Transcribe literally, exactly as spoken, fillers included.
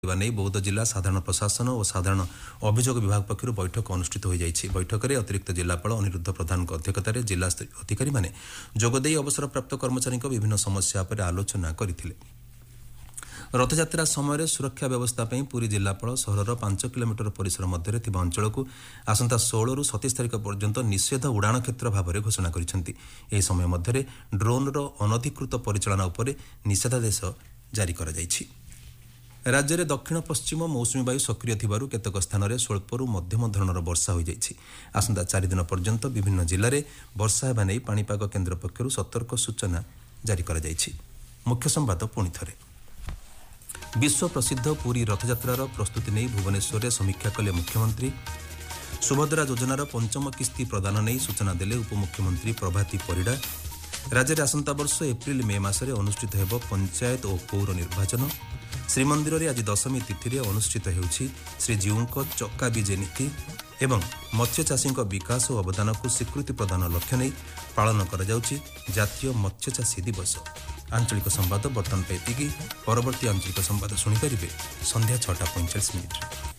नहीं बौद्ध जिला साधारण प्रशासन और साधारण अभियोग विभाग पक्षर बैठक अनुष्ठित हो जाइछि। बैठक में अतिरिक्त जिलापाल अनिरुद्ध प्रधान अध्यक्षतार जिला अधिकारी माने जोगदे अवसर प्राप्त कर्मचारी विभिन्न समस्या पर आलोचना करथिले। रथयात्रा समय सुरक्षा व्यवस्था पर पुरी जिलापाल सहर पांच किलोमीटर परिसर मध्य अंचल को आसंता षोलह रु सतीश तारिख पर्यंत निषेध उड़ाण क्षेत्र भाव में घोषणा करिसेंति। एही समय मध्य ड्रोन रो अनधिकृत परिचालना उपर निषेधादेश जारी करा जाइछि। राज्य में दक्षिण पश्चिम मौसुमी वायु सक्रिय थिबारु केतक स्थान में स्वल्परू मध्यम धरणर वर्षा हो जाइछि। आसंता चार दिन पर्यंत विभिन्न जिले में वर्षा हेबा नै पाणीपाग केन्द्र पक्षरु सतर्क सूचना जारी करा जाइछि। मुख्य संवाद पुणी थरे। विश्व प्रसिद्ध पुरी रथयात्रार प्रस्तुति नहीं भुवनेश्वर में समीक्षा कले मुख्यमंत्री। सुभद्रा योजनार पंचम किस्ती प्रदान नहीं सूचना देले उपमुख्यमंत्री प्रभाती परिडा। राज्य में आसंता वर्ष एप्रिल मे मासरे अनुष्ठित हेब पंचायत और पौर निर्वाचन। श्रीमंदिर में आज दशमी तिथि अनुष्ठित होउछि श्रीजीउଙ୍କ चक्का विजे नीति एवं मत्स्य चाषी विकास और अवदान को स्वीकृति प्रदान लक्ष्य नहीं पालन करा जाउछि जातीय मत्स्य चाषी दिवस। आंचलिक संवाद बर्तन पे परवर्ती आंचलिक संवाद शुणिपारे संध्या छटा पैंचाश मिनिट।